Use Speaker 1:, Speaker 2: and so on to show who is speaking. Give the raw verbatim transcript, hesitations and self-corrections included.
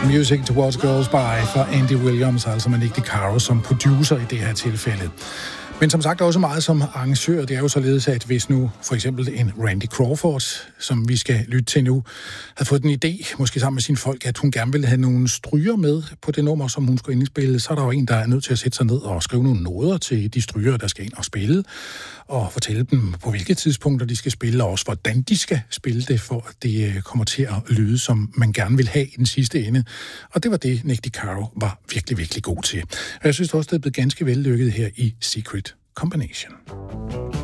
Speaker 1: Music Towards Girls by for Andy Williams, altså med Nick DiCaro som producer i det her tilfælde. Men som sagt også meget som arrangør. Det er jo således, at hvis nu for eksempel en Randy Crawford, som vi skal lytte til nu, havde fået en idé, måske sammen med sine folk, at hun gerne ville have nogle stryger med på det nummer, som hun skulle indspille, så er der jo en, der er nødt til at sætte sig ned og skrive nogle noder til de stryger, der skal ind og spille, og fortælle dem, på hvilke tidspunkter de skal spille, og også hvordan de skal spille det, for at det kommer til at lyde, som man gerne vil have i den sidste ende. Og det var det, Nick DiCaro var virkelig, virkelig god til. Og jeg synes også, det er blevet ganske vellykket her i Secret Combination.